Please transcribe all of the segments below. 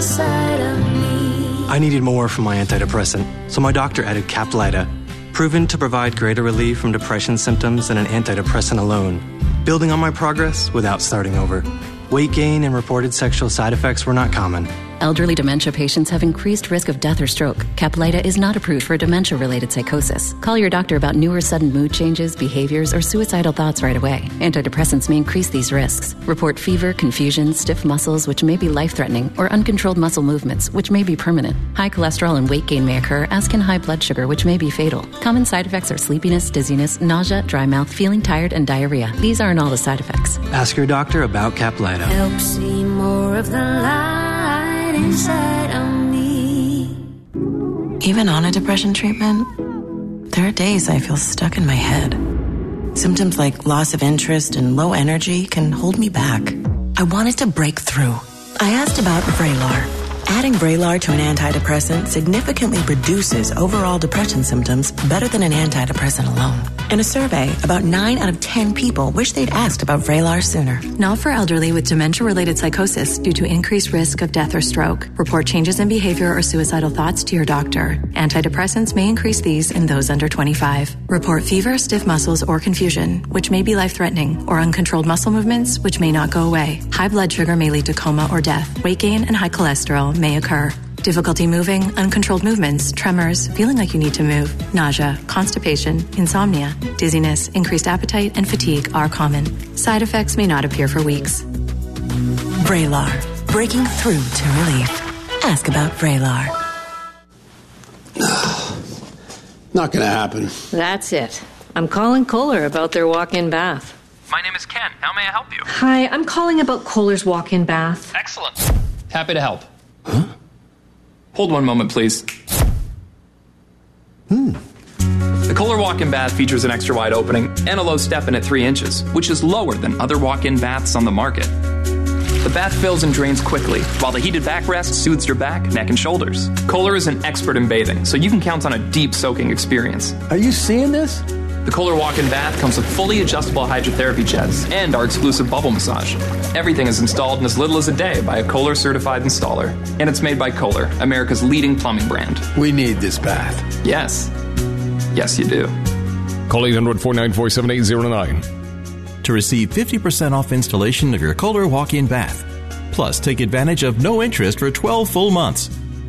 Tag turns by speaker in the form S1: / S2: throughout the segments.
S1: inside of me.
S2: I needed more from my antidepressant, so my doctor added Caplyta, proven to provide greater relief from depression symptoms than an antidepressant alone, building on my progress without starting over. Weight gain and reported sexual side effects were not common.
S3: Elderly dementia patients have increased risk of death or stroke. Caplyta is not approved for dementia-related psychosis. Call your doctor about new or sudden mood changes, behaviors, or suicidal thoughts right away. Antidepressants may increase these risks. Report fever, confusion, stiff muscles, which may be life-threatening, or uncontrolled muscle movements, which may be permanent. High cholesterol and weight gain may occur, as can high blood sugar, which may be fatal. Common side effects are sleepiness, dizziness, nausea, dry mouth, feeling tired, and diarrhea. These aren't all the side effects.
S2: Ask your doctor about Caplyta.
S1: Help see more of the light inside of me.
S4: Even on a depression treatment, there are days I feel stuck in my head. Symptoms like loss of interest and low energy can hold me back. I wanted to break through. I asked about Vraylar. Adding Vraylar to an antidepressant significantly reduces overall depression symptoms better than an antidepressant alone. In a survey, about 9 out of 10 people wish they'd asked about Vraylar sooner.
S5: Not for elderly with dementia-related psychosis due to increased risk of death or stroke. Report changes in behavior or suicidal thoughts to your doctor. Antidepressants may increase these in those under 25. Report fever, stiff muscles, or confusion, which may be life-threatening, or uncontrolled muscle movements, which may not go away. High blood sugar may lead to coma or death. Weight gain and high cholesterol may occur. Difficulty moving, uncontrolled movements, tremors, feeling like you need to move, nausea, constipation, insomnia, dizziness, increased appetite, and fatigue are common. Side effects may not appear for weeks.
S4: Vraylar. Breaking through to relief. Ask about Vraylar.
S6: Not gonna happen.
S7: That's it. I'm calling Kohler about their walk-in bath.
S8: My name is Ken. How may I help you?
S7: Hi, I'm calling about Kohler's walk-in bath.
S8: Excellent. Happy to help. Huh? Hold one moment, please. The Kohler walk-in bath features an extra wide opening and a low step-in at 3 inches, which is lower than other walk-in baths on the market. The bath fills and drains quickly, while the heated backrest soothes your back, neck, and shoulders. Kohler is an expert in bathing, so you can count on a deep soaking experience.
S6: Are you seeing this?
S8: The Kohler walk-in bath comes with fully adjustable hydrotherapy jets and our exclusive bubble massage. Everything is installed in as little as a day by a Kohler-certified installer. And it's made by Kohler, America's leading plumbing brand.
S6: We need this bath.
S8: Yes. Yes, you do.
S9: Call 800-494-7809
S10: to receive 50% off installation of your Kohler walk-in bath. Plus, take advantage of no interest for 12 full months.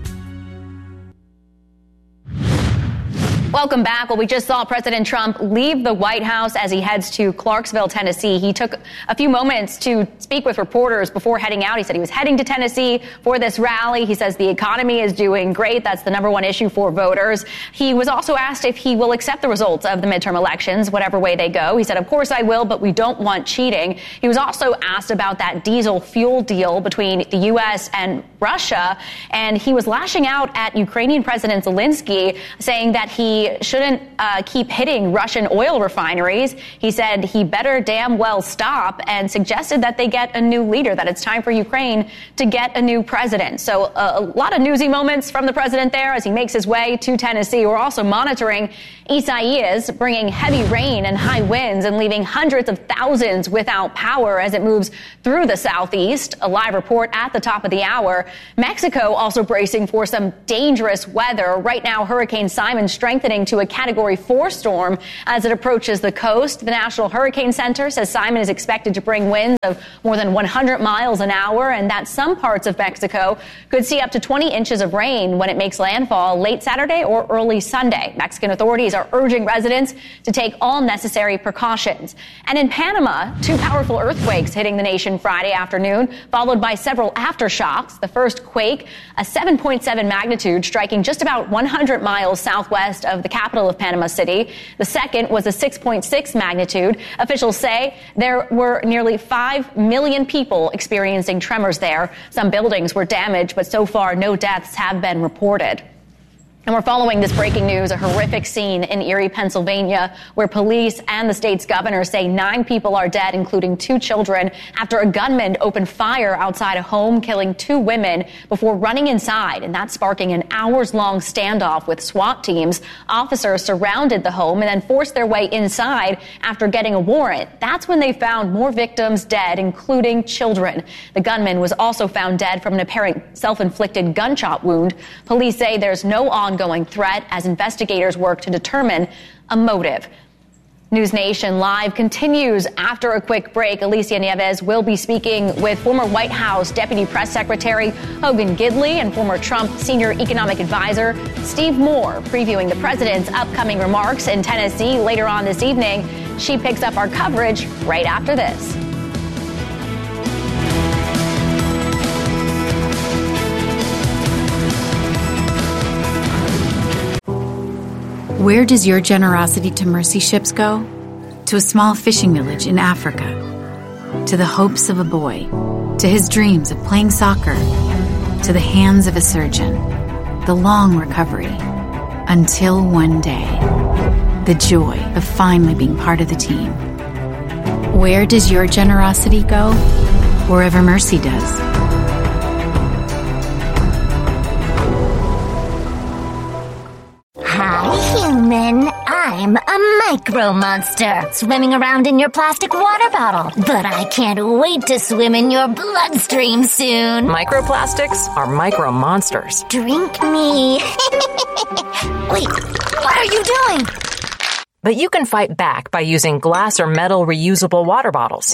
S11: Welcome back. Well, we just saw President Trump leave the White House as he heads to Clarksville, Tennessee. He took a few moments to speak with reporters before heading out. He said he was heading to Tennessee for this rally. He says the economy is doing great. That's the number one issue for voters. He was also asked if he will accept the results of the midterm elections, whatever way they go. He said, of course I will, but we don't want cheating. He was also asked about that diesel fuel deal between the U.S. and Russia, and he was lashing out at Ukrainian President Zelensky, saying that he shouldn't keep hitting Russian oil refineries. He said he better damn well stop and suggested that they get a new leader, that it's time for Ukraine to get a new president. So a lot of newsy moments from the president there as he makes his way to Tennessee. We're also monitoring Isaias bringing heavy rain and high winds and leaving hundreds of thousands without power as it moves through the southeast. A live report at the top of the hour. Mexico also bracing for some dangerous weather. Right now, Hurricane Simon strengthening to a Category 4 storm as it approaches the coast. The National Hurricane Center says Simon is expected to bring winds of more than 100 miles an hour and that some parts of Mexico could see up to 20 inches of rain when it makes landfall late Saturday or early Sunday. Mexican authorities are urging residents to take all necessary precautions. And in Panama, 2 powerful earthquakes hitting the nation Friday afternoon, followed by several aftershocks. The first quake, a 7.7 magnitude, striking just about 100 miles southwest of the capital of Panama City. The second was a 6.6 magnitude. Officials say there were nearly 5 million people experiencing tremors there. Some buildings were damaged, but so far no deaths have been reported. And we're following this breaking news, a horrific scene in Erie, Pennsylvania, where police and the state's governor say 9 people are dead, including 2 children, after a gunman opened fire outside a home, killing 2 women before running inside. And that's sparking an hours-long standoff with SWAT teams. Officers surrounded the home and then forced their way inside after getting a warrant. That's when they found more victims dead, including children. The gunman was also found dead from an apparent self-inflicted gunshot wound. Police say there's no ongoing threat as investigators work to determine a motive. News Nation Live continues after a quick break. Alicia Nieves will be speaking with former White House Deputy Press Secretary Hogan Gidley and former Trump Senior Economic Advisor Steve Moore, previewing the president's upcoming remarks in Tennessee later on this evening. She picks up our coverage right after this.
S12: Where does your generosity to mercy ships go? To a small fishing village in Africa. To the hopes of a boy. To his dreams of playing soccer. To the hands of a surgeon. The long recovery. Until one day. The joy of finally being part of the team. Where does your generosity go? Wherever mercy does.
S13: Human, I'm a micro monster, swimming around in your plastic water bottle. But I can't wait to swim in your bloodstream soon.
S14: Microplastics are micro monsters.
S13: Drink me. Wait, what are you doing?
S14: But you can fight back by using glass or metal reusable water bottles.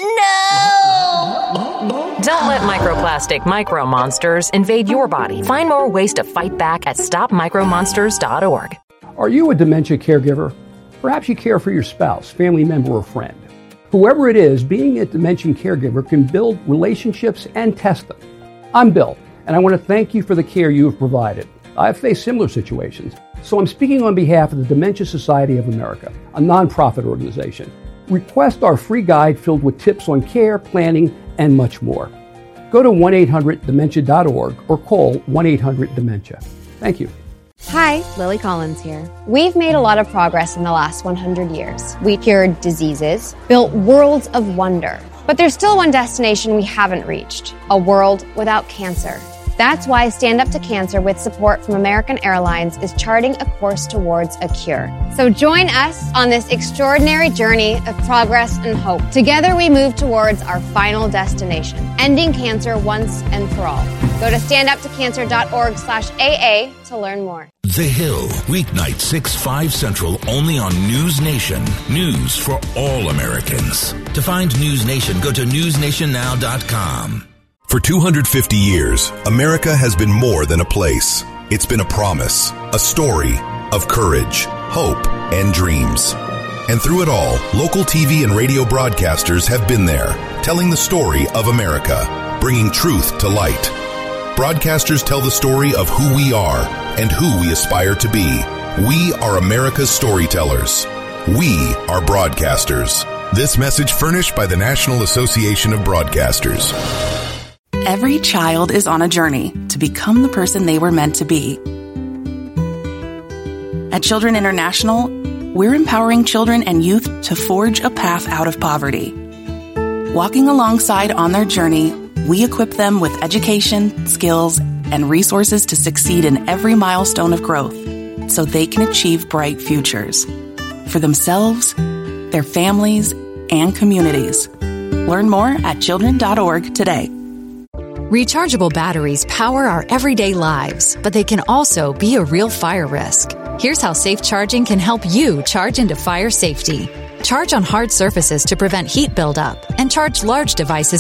S13: No!
S14: Don't let microplastic micro monsters invade your body. Find more ways to fight back at stopmicromonsters.org.
S6: Are you a dementia caregiver? Perhaps you care for your spouse, family member, or friend. Whoever it is, being a dementia caregiver can build relationships and test them. I'm Bill, and I want to thank you for the care you have provided. I've faced similar situations, so I'm speaking on behalf of the Dementia Society of America, a nonprofit organization. Request our free guide filled with tips on care, planning, and much more. Go to 1-800-DEMENTIA.org or call 1-800-DEMENTIA. Thank you.
S15: Hi, Lily Collins here. We've made a lot of progress in the last 100 years. We cured diseases, built worlds of wonder. But there's still one destination we haven't reached, a world without cancer. That's why Stand Up to Cancer, with support from American Airlines, is charting a course towards a cure. So join us on this extraordinary journey of progress and hope. Together we move towards our final destination, ending cancer once and for all. Go to standuptocancer.org/AA to learn more.
S16: The Hill, weeknight 6-5 Central, only on News Nation. News for all Americans. To find News Nation, go to newsnationnow.com.
S17: For 250 years, America has been more than a place. It's been a promise, a story of courage, hope, and dreams. And through it all, local TV and radio broadcasters have been there, telling the story of America, bringing truth to light. Broadcasters tell the story of who we are and who we aspire to be. We are America's storytellers. We are broadcasters. This message furnished by the National Association of Broadcasters.
S18: Every child is on a journey to become the person they were meant to be. At Children International, we're empowering children and youth to forge a path out of poverty. Walking alongside on their journey, we equip them with education, skills, and resources to succeed in every milestone of growth so they can achieve bright futures for themselves, their families, and communities. Learn more at children.org today.
S19: Rechargeable batteries power our everyday lives, but they can also be a real fire risk. Here's how safe charging can help you charge into fire safety. Charge on hard surfaces to prevent heat buildup, and charge large devices